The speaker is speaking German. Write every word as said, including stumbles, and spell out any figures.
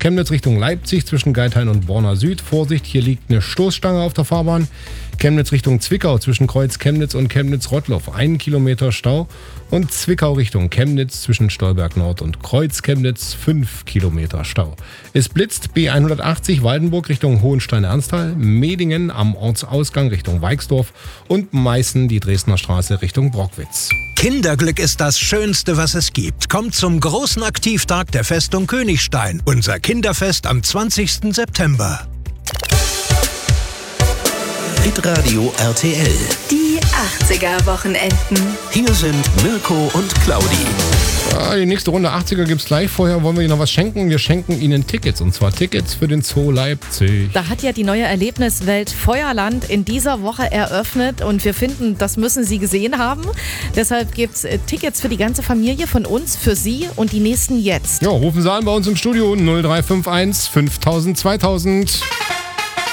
Chemnitz Richtung Leipzig zwischen Geithain und Borna Süd. Vorsicht, hier liegt eine Stoßstange auf der Fahrbahn. Chemnitz Richtung Zwickau zwischen Kreuz Chemnitz und Chemnitz-Rottloff. Ein Kilometer Stau. Und Zwickau Richtung Chemnitz zwischen Stolberg Nord und Kreuz Chemnitz. Fünf Kilometer Stau. Es blitzt B hundertachtzig Waldenburg Richtung Hohenstein-Ernsthal. Medingen am Ortsausgang Richtung Weixdorf. Und Meißen die Dresdner Straße Richtung Brockwitz. Kinderglück ist das Schönste, was es gibt. Kommt zum großen Aktivtag der Festung Königstein. Unser Kinderfest am zwanzigsten September. Hitradio R T L. Die achtziger-Wochenenden. Hier sind Mirko und Claudi. Ja, die nächste Runde achtziger gibt's gleich. Vorher wollen wir Ihnen noch was schenken. Wir schenken Ihnen Tickets. Und zwar Tickets für den Zoo Leipzig. Da hat ja die neue Erlebniswelt Feuerland in dieser Woche eröffnet. Und wir finden, das müssen Sie gesehen haben. Deshalb gibt's Tickets für die ganze Familie von uns, für Sie und die nächsten jetzt. Ja, rufen Sie an bei uns im Studio null drei fünf eins fünftausend zweitausend.